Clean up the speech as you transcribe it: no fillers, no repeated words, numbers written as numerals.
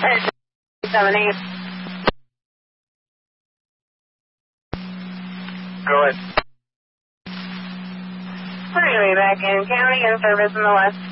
78. Go ahead. We're going to be back in county in service in the west.